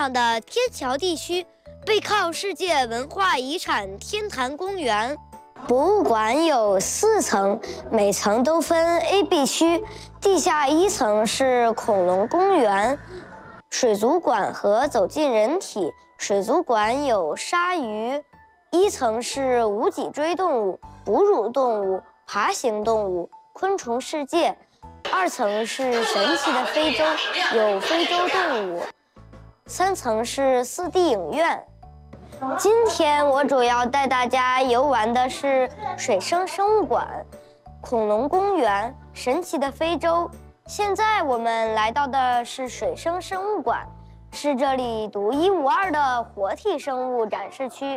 上的天桥地区背靠世界文化遗产天坛公园。博物馆有4层，每层都分 A、B 区。地下1层是恐龙公园、水族馆和走进人体。水族馆有鲨鱼。1层是无脊椎动物、哺乳动物、爬行动物、昆虫世界。2层是神奇的非洲，有非洲动物。3层是4D 影院。今天我主要带大家游玩的是水生生物馆、恐龙公园、神奇的非洲。现在我们来到的是水生生物馆，是这里独一无二的活体生物展示区。